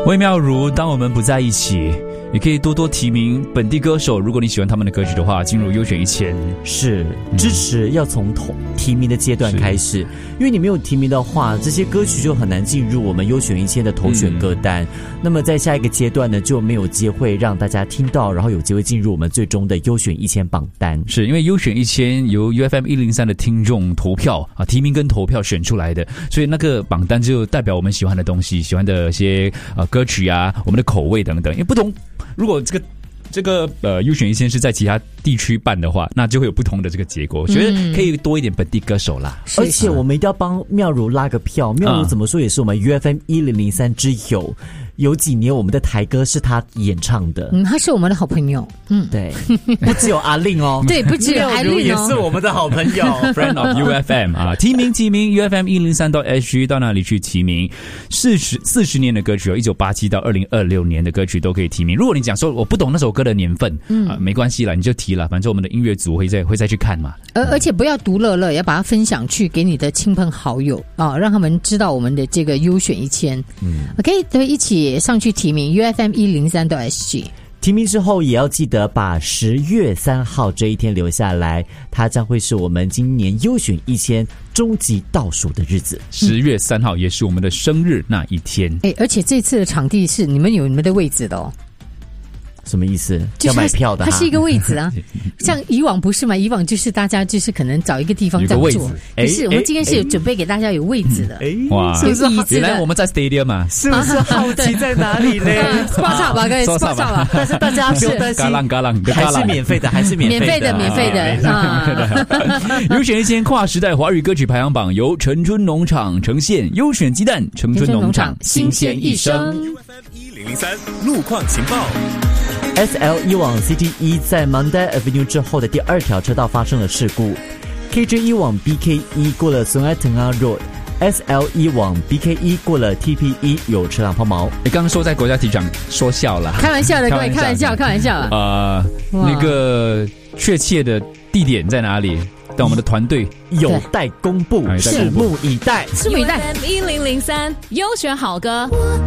微妙如当我们不在一起，也可以多多提名本地歌手，如果你喜欢他们的歌曲的话，进入优选1000。 是支持要从提名的阶段开始，因为你没有提名的话，这些歌曲就很难进入我们优选1000的投选歌单。那么在下一个阶段呢，就没有机会让大家听到，然后有机会进入我们最终的优选1000榜单。 是因为优选1000由 UFM 103的听众投票啊，提名跟投票选出来的，所以那个榜单就代表我们喜欢的东西，喜欢的一些歌曲啊，我们的口味等等。因为不同，如果这个优选1000是在其他地区办的话，那就会有不同的这个结果。我觉得可以多一点本地歌手啦。 而且我们一定要帮妙如拉个票，妙如怎么说也是我们 UFM 1003之友。有几年我们的台歌是他演唱的， 他是我们的好朋友， 对，不只有阿令哦， 对，不只有阿令哦， 也是我们的好朋友 ，Friend of UFM 啊，提名UFM 103.SG 到哪里去提名？40年的歌曲，1987到2026年的歌曲都可以提名。如果你讲说我不懂那首歌的年份，没关系啦，你就提了，反正我们的音乐组会再去看嘛。 而且不要独乐乐，要把它分享去给你的亲朋好友啊，让他们知道我们的这个优选1000。OK， 都一起上去提名 UFM 103.SG。 提名之后也要记得把10月3号这一天留下来，它将会是我们今年优选1000终极倒数的日子。 10月3号也是我们的生日那一天。 而且这次的场地是你们有你们的位置的哦。 什么意思？ 就是要买票的， 它是一个位置啊，像以往不是嘛？以往就是大家就是可能找一个地方这样坐，可是我们今天是有准备给大家有位置的。 哇，是原来我们在 stadium 嘛， 是不是好奇在哪里呢 ？spot 吧，可以 spot 吧，但是大家不用担心， 还是免费的，还是免费的。 优选1000跨时代华语歌曲排行榜由陈春农场呈现，优选鸡蛋，陈春农场新鲜一生。 103路况情报。 SL 往 CT1 在 Mandai Avenue 之后的第2条车道发生了事故。KJ 往 BK1 过了孙爱腾啊 Road。SL 往 BK1 过了 TP1 有车辆抛锚。 你刚刚说在国家体育场说笑了， 开玩笑的，各位，开玩笑。 那个确切的地点在哪里？但我们的团队有待公布，拭目以待。 拭目以待。 1003优选好歌。